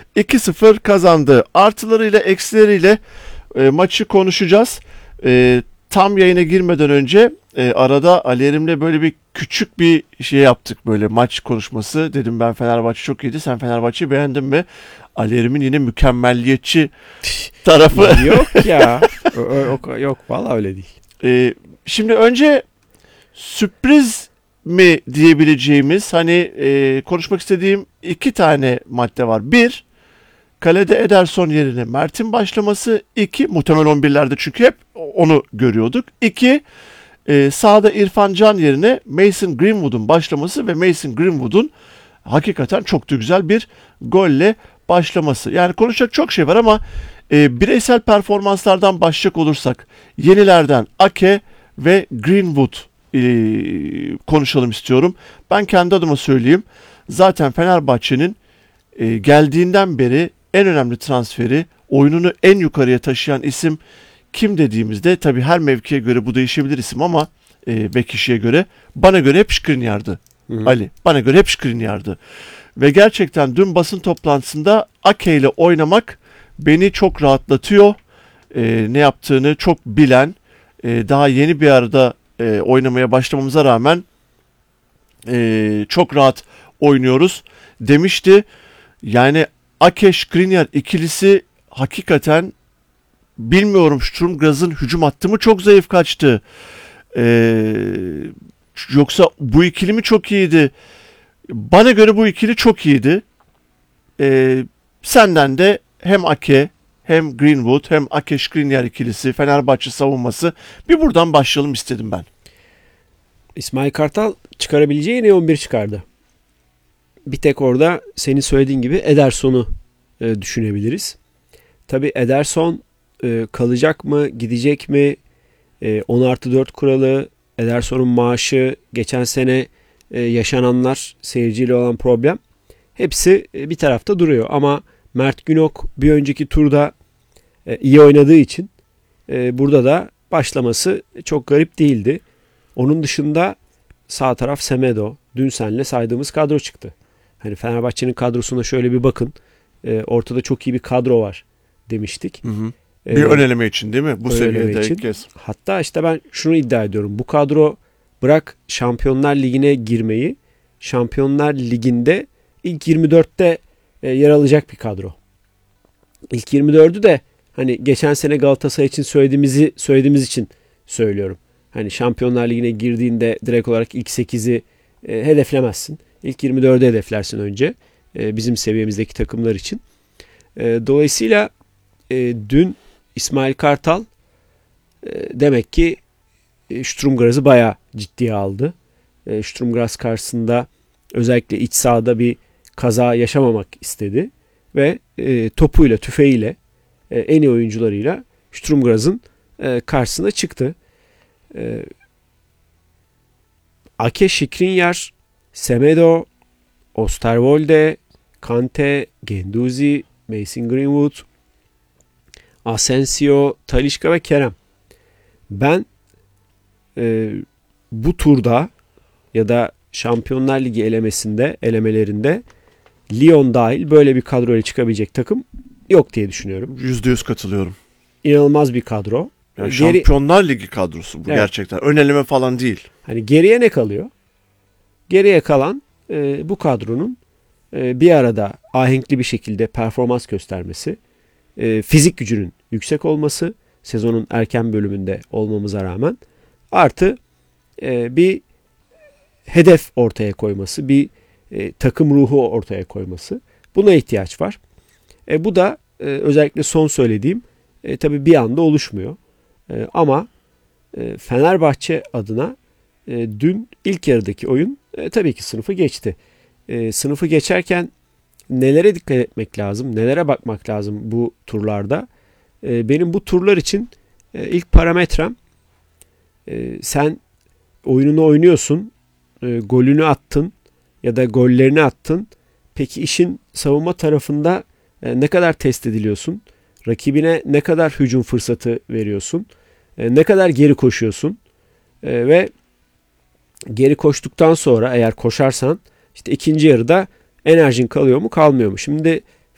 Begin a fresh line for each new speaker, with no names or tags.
2-0 kazandı. Artılarıyla eksileriyle maçı konuşacağız. Tam yayına girmeden önce arada Ali Erim'le böyle bir küçük bir şey yaptık, böyle maç konuşması. Dedim ben Fenerbahçe çok iyiydi. Sen Fenerbahçe'yi beğendin mi? Ali Erim'in yine mükemmelliyetçi tarafı.
Yok ya. Yok vallahi öyle değil.
Şimdi önce sürpriz mi diyebileceğimiz konuşmak istediğim iki tane madde var. Bir, kalede Ederson yerine Mert'in başlaması. İki, muhtemel 11'lerde çünkü hep onu görüyorduk. İki, sağda İrfan Can yerine Mason Greenwood'un başlaması ve Mason Greenwood'un hakikaten çok da güzel bir golle başlaması. Yani konuşacak çok şey var ama bireysel performanslardan başlayacak olursak yenilerden Ake ve Greenwood konuşalım istiyorum. Ben kendi adıma söyleyeyim. Zaten Fenerbahçe'nin geldiğinden beri en önemli transferi, oyununu en yukarıya taşıyan isim kim dediğimizde, tabii her mevkiye göre bu değişebilir isim ama ve kişiye göre, bana göre hep Skriniar'dı. Ali, bana göre hep Skriniar'dı. Ve gerçekten dün basın toplantısında Ake ile oynamak beni çok rahatlatıyor. Ne yaptığını çok bilen, daha yeni bir arada oynamaya başlamamıza rağmen çok rahat oynuyoruz demişti. Yani Ake Skriniar ikilisi hakikaten, bilmiyorum, Sturm Graz'ın hücum hattı mı çok zayıf kaçtı? Yoksa bu ikili mi çok iyiydi? Bana göre bu ikili çok iyiydi. Senden de hem Ake hem Greenwood hem Ake Skriniar ikilisi, Fenerbahçe savunması, bir buradan başlayalım istedim ben.
İsmail Kartal çıkarabileceği yine 11 çıkardı. Bir tek orada senin söylediğin gibi Ederson'u düşünebiliriz. Tabii Ederson kalacak mı, gidecek mi? 10+4 kuralı, Ederson'un maaşı, geçen sene yaşananlar, seyirciyle olan problem, hepsi bir tarafta duruyor. Ama Mert Günok bir önceki turda iyi oynadığı için burada da başlaması çok garip değildi. Onun dışında sağ taraf Semedo, dün senle saydığımız kadro çıktı. Hani Fenerbahçe'nin kadrosuna şöyle bir bakın. Ortada çok iyi bir kadro var demiştik.
Hı hı. Bir ön eleme için değil mi? Bu seviyede ilk kez.
Hatta işte ben şunu iddia ediyorum. Bu kadro, bırak Şampiyonlar Ligi'ne girmeyi, Şampiyonlar Ligi'nde ilk 24'te yer alacak bir kadro. İlk 24'ü de hani geçen sene Galatasaray için söylediğimiz için söylüyorum. Hani Şampiyonlar Ligi'ne girdiğinde direkt olarak ilk 8'i hedeflemezsin. İlk 24'ü hedeflersin önce. Bizim seviyemizdeki takımlar için. Dolayısıyla dün İsmail Kartal demek ki Sturm Graz'ı bayağı ciddiye aldı. Sturm Graz karşısında özellikle iç sahada bir kaza yaşamamak istedi. Ve topuyla, tüfeğiyle, en iyi oyuncularıyla Sturm Graz'ın karşısına çıktı. Ake, Skriniar, Semedo, Osterwolde, Kante, Guendouzi, Mason Greenwood, Asensio, Talisca ve Kerem. Ben bu turda ya da Şampiyonlar Ligi elemelerinde Lyon dahil böyle bir kadroyla çıkabilecek takım yok diye düşünüyorum.
%100 katılıyorum.
İnanılmaz bir kadro.
Yani Şampiyonlar Ligi kadrosu bu, evet. Gerçekten. Ön eleme falan değil.
Hani geriye ne kalıyor? Geriye kalan bu kadronun bir arada ahenkli bir şekilde performans göstermesi, fizik gücünün yüksek olması, sezonun erken bölümünde olmamıza rağmen, artı bir hedef ortaya koyması, bir takım ruhu ortaya koyması. Buna ihtiyaç var. Bu da özellikle son söylediğim tabii bir anda oluşmuyor. Ama Fenerbahçe adına dün ilk yarıdaki oyun tabii ki sınıfı geçti. Sınıfı geçerken nelere dikkat etmek lazım, nelere bakmak lazım bu turlarda? Benim bu turlar için ilk parametrem, sen oyununu oynuyorsun, golünü attın ya da gollerini attın. Peki işin savunma tarafında ne kadar test ediliyorsun? Rakibine ne kadar hücum fırsatı veriyorsun? Ne kadar geri koşuyorsun? Ve geri koştuktan sonra eğer koşarsan işte ikinci yarıda enerjin kalıyor mu kalmıyor mu? Şimdi